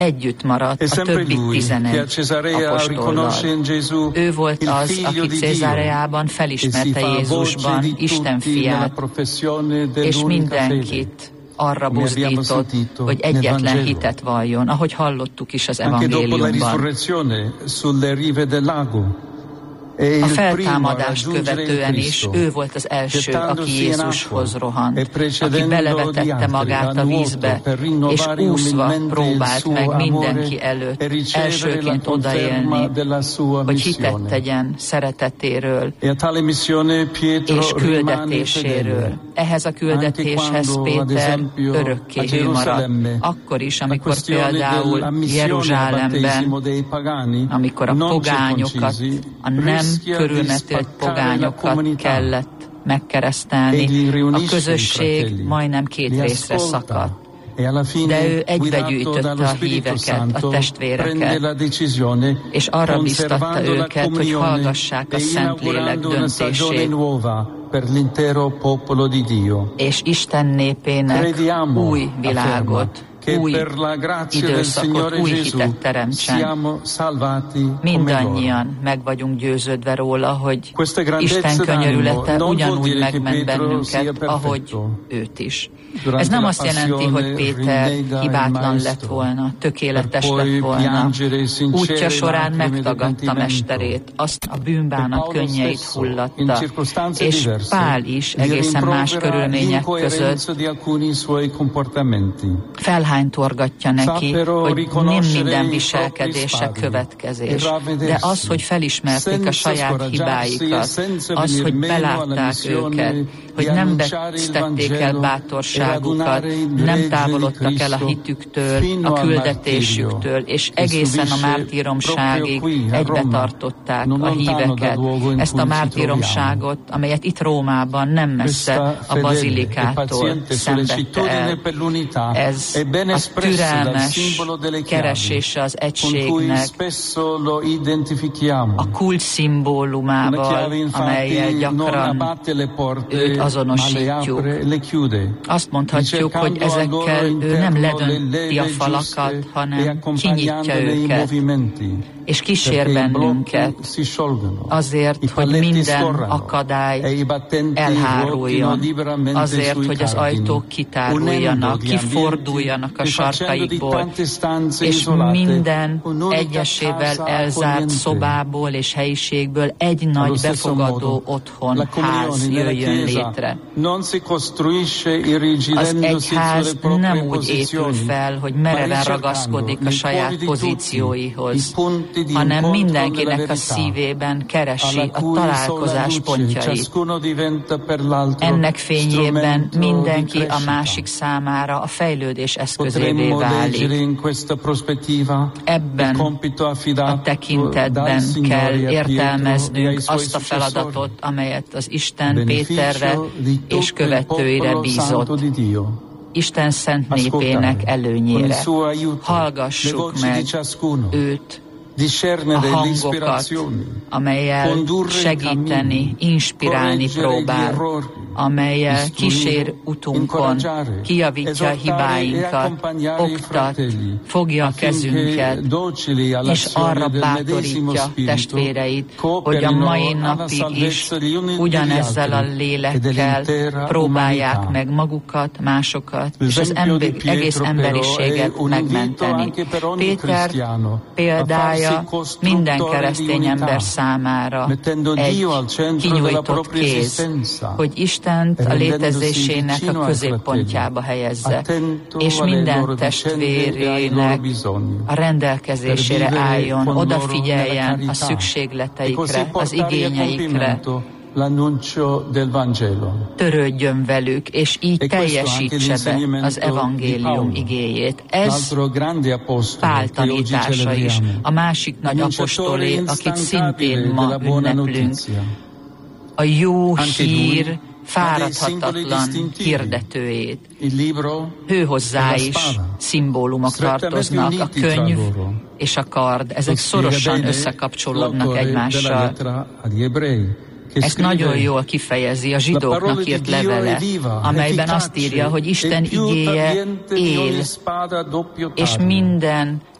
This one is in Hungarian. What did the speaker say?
együtt maradt a többi 11 apostollal. Ő volt az, aki Cézareában felismerte Jézusban Isten fiát, és mindenkit arra buzdított, hogy egyetlen hitet valljon, ahogy hallottuk is az evangéliumban. A feltámadást követően is ő volt az első, aki Jézushoz rohant, aki belevetette magát a vízbe, és úszva próbált meg mindenki előtt elsőként odaélni, hogy hitet tegyen szeretetéről és küldetéséről. Ehhez a küldetéshez Péter örökké hű maradt. Akkor is, amikor például Jeruzsálemben, amikor a pogányokat, a nem körülmetélt pogányokat kellett megkeresztelni, a közösség majdnem 2 részre szakadt. De ő egybegyűjtötte a híveket, a testvéreket, és arra biztatta őket, hogy hallgassák a Szentlélek döntését, és Isten népének új világot, új időszakot, új hitet teremtsen. Mindannyian meg vagyunk győződve róla, hogy Isten könyörülete ugyanúgy megment bennünket, ahogy őt is. Ez nem azt jelenti, hogy Péter hibátlan lett volna, tökéletes lett volna. Útja során megtagadta mesterét, azt a bűnbánat könnyeit hullatta, és Pál is egészen más körülmények között felhánytorgatja neki, hogy nem minden viselkedése következés, de az, hogy felismerték a saját hibáikat, az, hogy belátták őket, hogy nem vesztették el bátorságukat, nem távolodtak el a hitüktől, a küldetésüktől, és egészen a mártíromságig egybe tartották a híveket. Ezt a mártíromságot, amelyet itt Rómában nem messze a bazilikától szenvedte el. Ez a türelmes keresése az egységnek, a kult szimbólumával, amellyel gyakran őt azonosítjuk. Azt mondhatjuk, hogy ezekkel ő nem ledönti a falakat, hanem kinyitja őket, és kísér bennünket azért, hogy minden akadály elháruljon, azért, hogy az ajtók kitáruljanak, kiforduljanak a sarkaikból, és minden egyesével elzárt szobából és helyiségből egy nagy befogadó otthon, ház jöjjön létre. Az egyház nem úgy épül fel, hogy mereven ragaszkodik a saját pozícióihoz, hanem mindenkinek a szívében keresi a találkozás pontjait. Ennek fényében mindenki a másik számára a fejlődés eszközévé válik. Ebben a tekintetben kell értelmeznünk azt a feladatot, amelyet az Isten Péterre és követőire bízott. Isten szent népének előnyére. Hallgassuk meg őt, a hangokat, amellyel segíteni, inspirálni próbál, amellyel kísér utunkon, kijavítja a hibáinkat, oktat, fogja a kezünket, és arra bátorítja testvéreit, hogy a mai napig is ugyanezzel a lélekkel próbálják meg magukat, másokat, és az egész emberiséget megmenteni. Péter példája minden keresztény ember számára egy kinyújtott kéz, hogy Istent a létezésének a középpontjába helyezze, és minden testvérének a rendelkezésére álljon, odafigyeljen a szükségleteikre, az igényeikre, törődjön velük, és így teljesítse be az evangélium igéjét. Ez Pál tanítása is, a másik nagy apostolé, akit szintén ma ünneplünk. A jó hír fáradhatatlan hirdetőjét. Hőhozzá is szimbólumok tartoznak, a könyv és a kard. Ezek szorosan összekapcsolódnak egymással. ezt nagyon jól kifejezi a zsidóknak írt levele, amelyben azt írja, hogy Isten igéje él, és minden